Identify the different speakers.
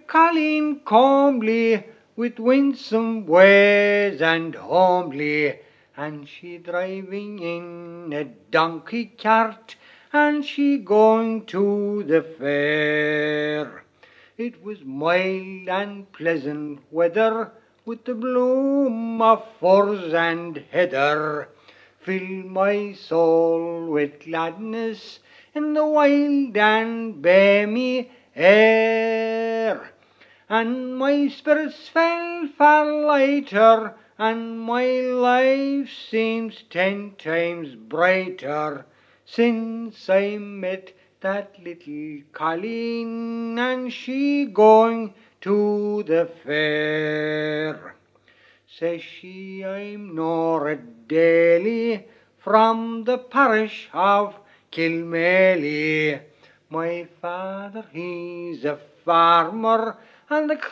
Speaker 1: Colleen comely, with winsome ways and homely, and she driving in a donkey cart, and she going to the fair. It was mild and pleasant weather, with the bloom of furze and heather. Fill my soul with gladness in the wild and balmy air. And my spirits fell far lighter, and my life seems 10 times brighter, since I met that little Colleen, and she going to the fair. Says she, I'm Nora Daly, from the parish of Kilmaley. My father, he's a farmer, and the